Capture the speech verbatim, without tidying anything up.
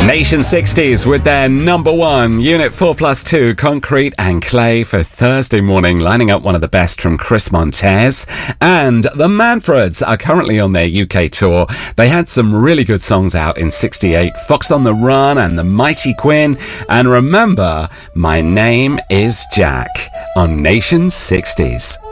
Nation sixties with their number one, Unit four plus two, Concrete and Clay for Thursday morning, lining up one of the best from Chris Montez. And the Manfreds are currently on their U K tour. They had some really good songs out in sixty-eight, Fox on the Run and The Mighty Quinn. And remember, My Name is Jack on Nation sixties.